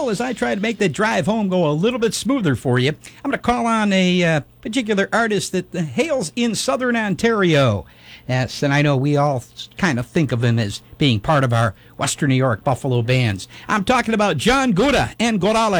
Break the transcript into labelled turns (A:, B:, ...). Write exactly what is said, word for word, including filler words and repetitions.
A: Well, as I try to make the drive home go a little bit smoother for you, I'm going to call on a uh, particular artist that hails in southern Ontario. Yes, and I know we all kind of think of him as being part of our Western New York Buffalo bands. I'm talking about John Gouda and Gorale.